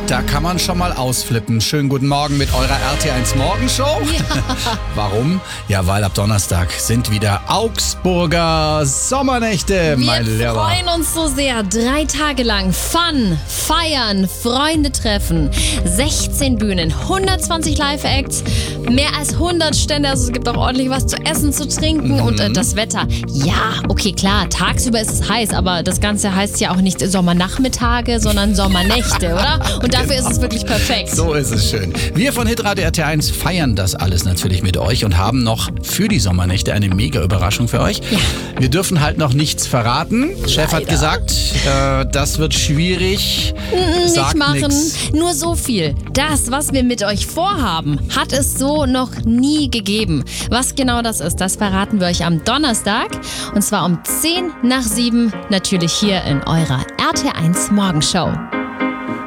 Da kann man schon mal ausflippen. Schönen guten Morgen mit eurer RT1 Morgenshow. Ja. Warum? Ja, weil ab Donnerstag sind wieder Augsburger Sommernächte, mein Wir Lieber. freuen uns so sehr. 3 Tage lang Fun, feiern, Freunde treffen, 16 Bühnen, 120 Live-Acts, mehr als 100 Stände. Also es gibt auch ordentlich was zu essen, zu trinken und das Wetter. Ja, okay, klar, tagsüber ist es heiß, aber das Ganze heißt ja auch nicht Sommernachmittage, sondern Sommernächte, oder? Und dafür ist es wirklich perfekt. So ist es schön. Wir von Hitradio RT1 feiern das alles natürlich mit euch und haben noch für die Sommernächte eine mega Überraschung für euch. Ja. Wir dürfen halt noch nichts verraten. Chef hat Leider. gesagt, das wird schwierig. Nicht Sagt machen. nix. Nur so viel. Das, was wir mit euch vorhaben, hat es so noch nie gegeben. Was genau das ist, das verraten wir euch am Donnerstag. Und zwar um 6:50, natürlich hier in eurer RT1 Morgenshow.